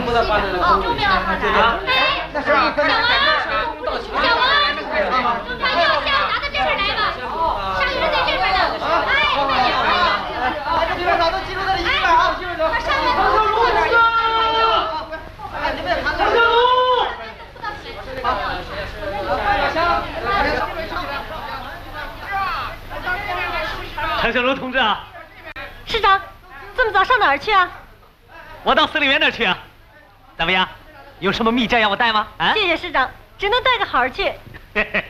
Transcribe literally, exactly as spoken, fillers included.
不到搬的了。 救命啊！哎， 那是啊， 小王，小王，把药箱拿到这边来吧。伤员在这边呢。哎， 哎，这边找都集中在这一块啊，集中走。 快上来！ 唐小龙同志！哎，你们也唐小龙。 唐小龙同志啊， 师长，这么早上哪儿去啊？ 我到司令员那儿去啊。怎么样？有什么密件要我带吗？啊？ 谢谢师长，只能带个好儿去。